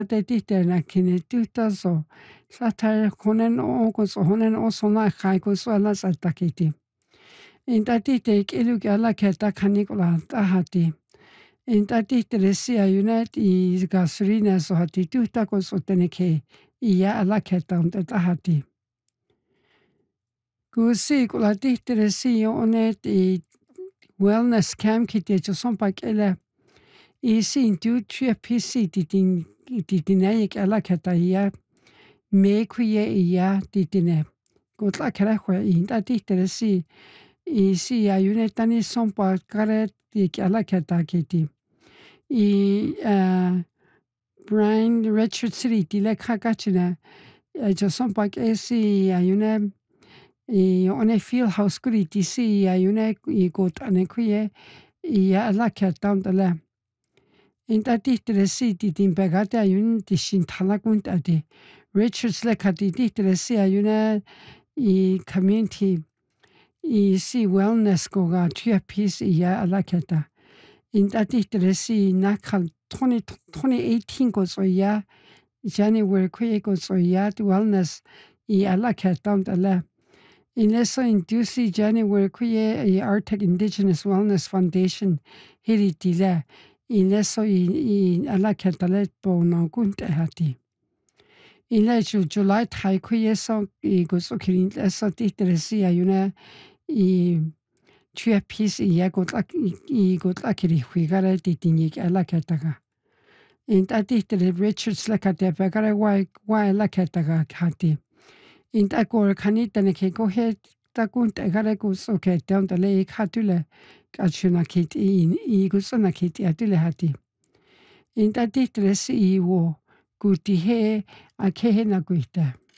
te tite na kini tuta so. Sata honen o ko so honen o so na kai ko so ala sa takiti. Inta tite kilu ki ala keta kanikula tahati. Inta tite resia unit I gasolina so hati tuta ko so teneke iya ala keta unta tahati. Kusi kula tite resi onet I wellness camp kite jo son pak ele I sin du tue pisi titine ik ala keta iya me kuye iya titine. Kutla kera kwe inta tite resi I si ya unetani son pa kare ik ala keta kiti. Brian Richard City tile kakachina jo son pak esi ya une one field house kuri tisi ya une I got ane kuye iya ala keta undale. Inta tite resi titin pegate ayun tishin talakunt ati. Richards lekati tite resi ayune I community I si wellness ko ga tia peace iya ala keta. Inta tite resi nakal 2018 ko so ya January kuye ko so ya wellness I ala keta undale. Ineso indusi January kuye I Arctic Indigenous Wellness Foundation hiri tile. Ineso I ala kentale po na kunte hati. Ile July tai kuye so I goso kirin eso titresi ayuna I tua pis I gotla kiri huigara titingi ala ketaga. Inta titre Richards lekate pegare wa ala ketaga hati. Inta kor kanita ne ke kohe ta kunte gare goso ke tele ikhatule kachuna kit I goso na kit atule hati. Inta titresi I wo kuti he a kehe na kuita.